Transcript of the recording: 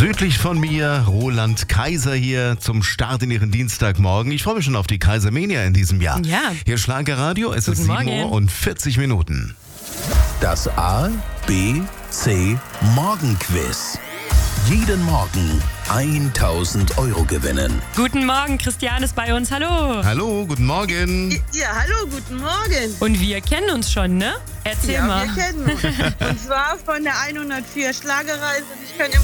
Südlich von mir, Roland Kaiser hier zum Start in Ihren Dienstagmorgen. Ich freue mich schon auf die Kaisermania in diesem Jahr. Ja. Hier Schlagerradio, es ist 7 Uhr und 40 Minuten. Das A, B, C Morgenquiz. Jeden Morgen 1.000 Euro gewinnen. Guten Morgen, Christian ist bei uns. Hallo. Hallo, guten Morgen. Ja, hallo, guten Morgen. Und wir kennen uns schon, ne? Erzähl Ja, mal. wir kennen uns. Und zwar von der 104 Schlagerreise. Ich kann